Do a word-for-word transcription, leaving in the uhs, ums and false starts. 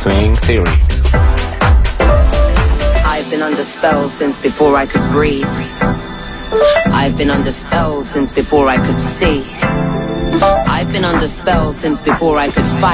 Swing Theory. I've been under spell since before I could breathe. I've been under spell since before I could see. I've been under spell since before I could fight.